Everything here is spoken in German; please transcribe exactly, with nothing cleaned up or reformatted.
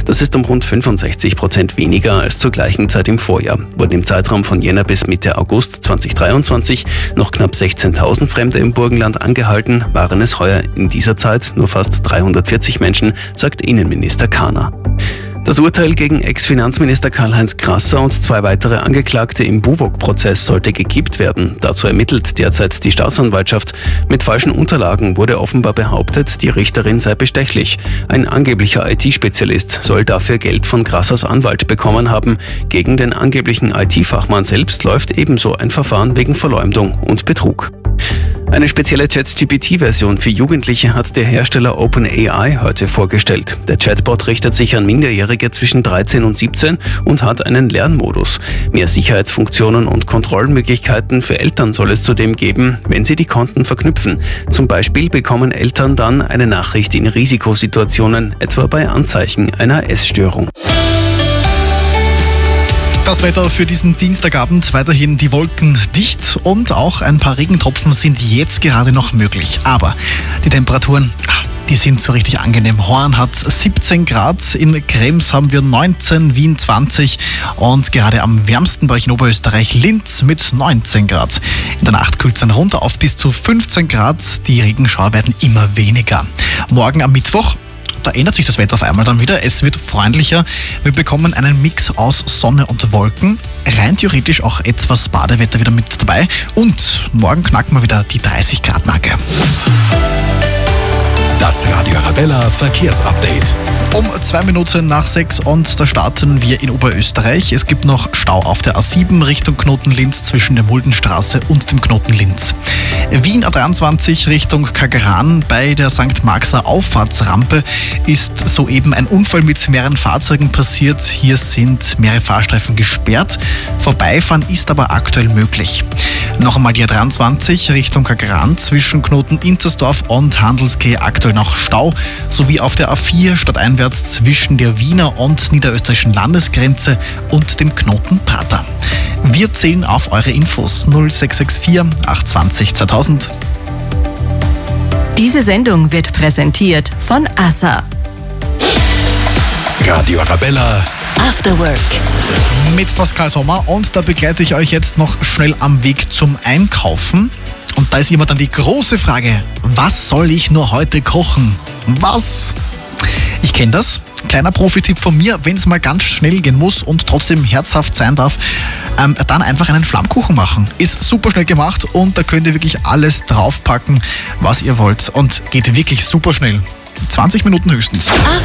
Das ist um rund fünfundsechzig Prozent weniger als zur gleichen Zeit im Vorjahr. Wurden im Zeitraum von Jänner bis Mitte August zweitausenddreiundzwanzig noch knapp sechzehntausend Fremde im Burgenland angehalten, waren es heuer in dieser Zeit nur fast dreihundertvierzig Menschen, sagt Innenminister Kahner. Das Urteil gegen Ex-Finanzminister Karl-Heinz Krasser und zwei weitere Angeklagte im Buwog-Prozess sollte gekippt werden. Dazu ermittelt derzeit die Staatsanwaltschaft. Mit falschen Unterlagen wurde offenbar behauptet, die Richterin sei bestechlich. Ein angeblicher I T-Spezialist soll dafür Geld von Krassers Anwalt bekommen haben. Gegen den angeblichen I T-Fachmann selbst läuft ebenso ein Verfahren wegen Verleumdung und Betrug. Eine spezielle ChatG P T-Version für Jugendliche hat der Hersteller OpenAI heute vorgestellt. Der Chatbot richtet sich an Minderjährige zwischen dreizehn und siebzehn und hat einen Lernmodus. Mehr Sicherheitsfunktionen und Kontrollmöglichkeiten für Eltern soll es zudem geben, wenn sie die Konten verknüpfen. Zum Beispiel bekommen Eltern dann eine Nachricht in Risikosituationen, etwa bei Anzeichen einer Essstörung. Das Wetter für diesen Dienstagabend, weiterhin die Wolken dicht und auch ein paar Regentropfen sind jetzt gerade noch möglich. Aber die Temperaturen, die sind so richtig angenehm. Horn hat siebzehn Grad, in Krems haben wir neunzehn, Wien zwanzig und gerade am wärmsten bei euch in Oberösterreich Linz mit neunzehn Grad. In der Nacht kühlt es dann runter auf bis zu fünfzehn Grad. Die Regenschauer werden immer weniger. Morgen am Mittwoch, da ändert sich das Wetter auf einmal dann wieder. Es wird freundlicher. Wir bekommen einen Mix aus Sonne und Wolken. Rein theoretisch auch etwas Badewetter wieder mit dabei. Und morgen knacken wir wieder die dreißig Grad Marke. Das Radio Arabella Verkehrsupdate. Um zwei Minuten nach sechs und da starten wir in Oberösterreich. Es gibt noch Stau auf der A sieben Richtung Knoten Linz zwischen der Muldenstraße und dem Knoten Linz. Wien A dreiundzwanzig Richtung Kagran bei der Sankt Marxer Auffahrtsrampe ist soeben ein Unfall mit mehreren Fahrzeugen passiert. Hier sind mehrere Fahrstreifen gesperrt. Vorbeifahren ist aber aktuell möglich. Noch einmal die A dreiundzwanzig Richtung Kagran zwischen Knoten Inzersdorf und Handelskeh aktuell noch Stau, sowie auf der A vier stadteinwärts zwischen der Wiener und niederösterreichischen Landesgrenze und dem Knoten Prater. Wir zählen auf eure Infos null sechs sechs vier acht zwei null zweitausend. Diese Sendung wird präsentiert von A S A. Radio Arabella After Work. Mit Pascal Sommer und da begleite ich euch jetzt noch schnell am Weg zum Einkaufen. Und da ist immer dann die große Frage, was soll ich nur heute kochen? Was? Ich kenne das. Kleiner Profi-Tipp von mir, wenn es mal ganz schnell gehen muss und trotzdem herzhaft sein darf, ähm, dann einfach einen Flammkuchen machen. Ist super schnell gemacht und da könnt ihr wirklich alles draufpacken, was ihr wollt. Und geht wirklich super schnell. zwanzig Minuten höchstens.